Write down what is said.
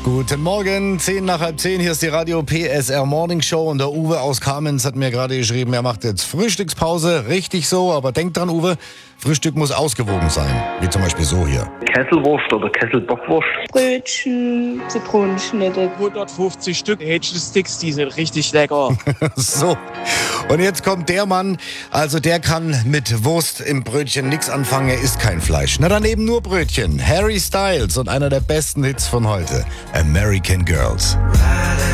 Guten Morgen, 10:10, hier ist die Radio PSR Morning Show und der Uwe aus Kamenz hat mir gerade geschrieben, er macht jetzt Frühstückspause, richtig so, aber denk dran, Uwe, Frühstück muss ausgewogen sein, wie zum Beispiel so hier. Kesselwurst oder Kesselbockwurst. Brötchen, Zitronenschnitte. 150 Stück Hähnchensticks, die sind richtig lecker. So, und jetzt kommt der Mann, also der kann mit Wurst im Brötchen nichts anfangen, er isst kein Fleisch. Na, dann eben nur Brötchen. Harry Styles und einer der besten Hits von heute, American Girls.